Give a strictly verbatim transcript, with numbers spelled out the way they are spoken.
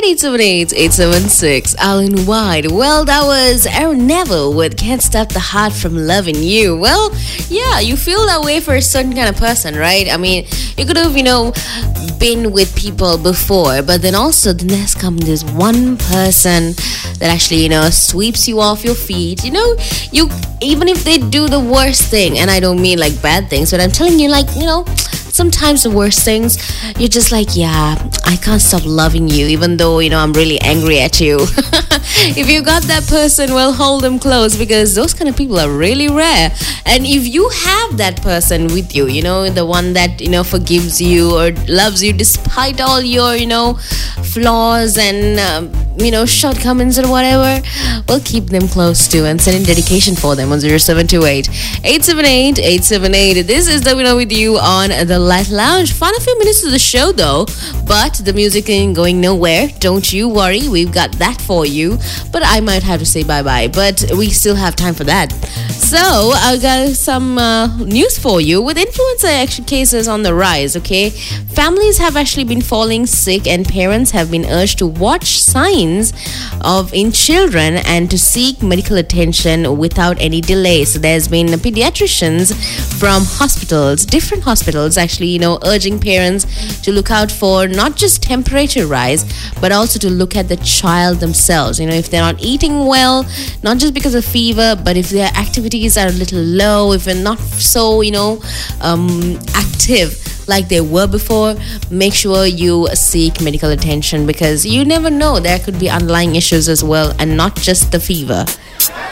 eight seven eight, eight seven six, Alan White. Well, that was Aaron Neville with Can't Stop the Heart from Loving You. Well, yeah, you feel that way for a certain kind of person, right? I mean, you could have, you know, been with people before, but then also then there's come this one person that actually, you know, sweeps you off your feet. You know, you even if they do the worst thing, and I don't mean like bad things, but I'm telling you, like, you know, sometimes the worst things, you're just like, yeah, I can't stop loving you, even though, you know, I'm really angry at you. If you got that person, well, hold them close, because those kind of people are really rare. And if you have that person with you, you know, the one that, you know, forgives you or loves you despite all your, you know, flaws and, um, you know, shortcomings or whatever, well, keep them close too and send in dedication for them on zero seven two eight, eight seven eight, eight seven eight. This is the winner with you on the Light Lounge. Fun a few minutes to the show though, but the music ain't going nowhere. Don't you worry, we've got that for you. But I might have to say bye-bye, but we still have time for that. So I got some uh, news for you. With influenza action cases on the rise, okay, families have actually been falling sick and parents have been urged to watch signs of in children and to seek medical attention without any delay. So there's been pediatricians from hospitals, different hospitals actually, you know, urging parents to look out for not just temperature rise, but also to look at the child themselves. You know, if they're not eating well, not just because of fever, but if their activities are a little low, if they're not so, you know, um, active like they were before, make sure you seek medical attention, because you never know, there could be underlying issues as well and not just the fever.